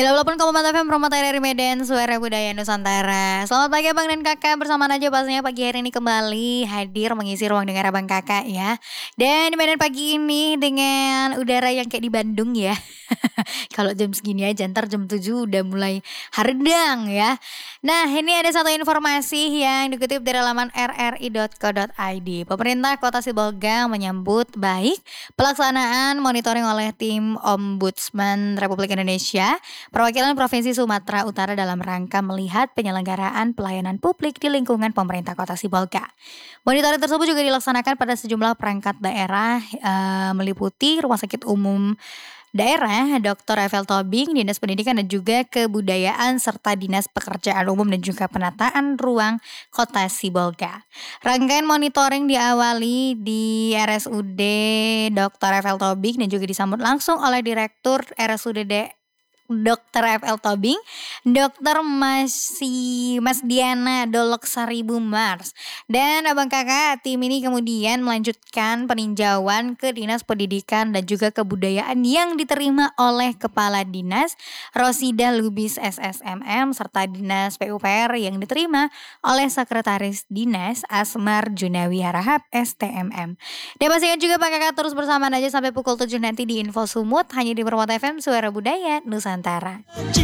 98,4 FM Promo dari Medan, Suara Budaya Nusantara. Selamat pagi Abang dan Kakak, bersama aja pastinya pagi hari ini kembali hadir mengisi ruang dengar Abang Kakak ya. Dan di Medan pagi ini dengan udara yang kayak di Bandung ya. Kalau jam segini aja ntar jam 7 udah mulai haredang ya. Nah ini ada satu informasi yang dikutip dari laman rri.co.id. Pemerintah Kota Sibolga menyambut baik pelaksanaan monitoring oleh tim Ombudsman Republik Indonesia perwakilan Provinsi Sumatera Utara dalam rangka melihat penyelenggaraan pelayanan publik di lingkungan pemerintah Kota Sibolga. Monitoring tersebut juga dilaksanakan pada sejumlah perangkat daerah meliputi Rumah Sakit Umum Daerah Dr. F.L. Tobing, Dinas Pendidikan dan juga Kebudayaan serta Dinas Pekerjaan Umum dan juga Penataan Ruang Kota Sibolga. Rangkaian monitoring diawali di RSUD Dr. F.L. Tobing dan juga disambut langsung oleh Direktur RSUD Dr. F.L. Tobing, Dr. Mas Diana Doloksari Bumars. Dan Abang Kakak, tim ini kemudian melanjutkan peninjauan ke Dinas Pendidikan dan juga Kebudayaan yang diterima oleh Kepala Dinas Rosida Lubis SSMM serta Dinas PUPR yang diterima oleh Sekretaris Dinas Asmar Junawi Harahap STMM. Dan pastikan juga Pak Kakak terus bersama aja sampai pukul 7 nanti di Info Sumut hanya di Permata FM Suara Budaya Nusantara.